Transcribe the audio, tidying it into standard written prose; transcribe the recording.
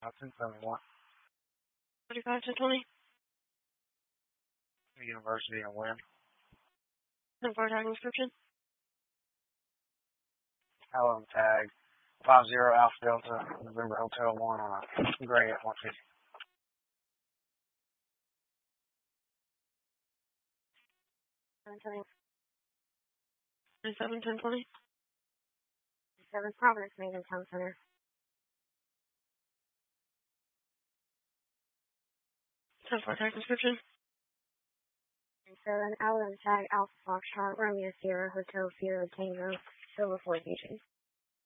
1071. 45 to 20. University and Wynn. 10-4 tag description. Hello, tag 50 Alpha Delta, November Hotel 1 on a gray F-150. 27 1020. 7 Providence Maintenance Town Center. 10-4 tag description. 7 Allen Tag Alpha Foxtrot Romeo Sierra Hotel Sierra Tango Silver 4 Beaches.